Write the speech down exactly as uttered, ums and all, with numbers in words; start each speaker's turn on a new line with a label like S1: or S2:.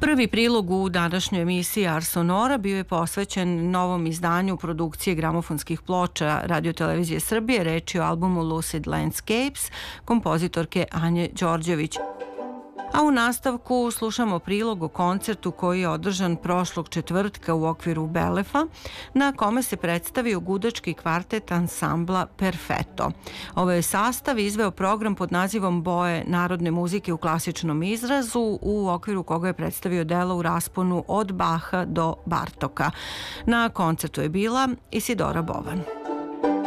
S1: Prvi prilog u današnjoj emisiji Ars Sonora bio je posvećen novom izdanju produkcije gramofonskih ploča Radio-televizije Srbije. Reč je o albumu Lucid Landscapes kompozitorke Anje Đorđević. A u nastavku slušamo prilog o koncertu koji je održan prošlog četvrtka u okviru Belefa, na kome se predstavio gudački kvartet ansambla Perfetto. Ovaj sastav izveo program pod nazivom Boje narodne muzike u klasičnom izrazu, u okviru koga je predstavio dela u rasponu od Baha do Bartoka. Na koncertu je bila Isidora Bovan.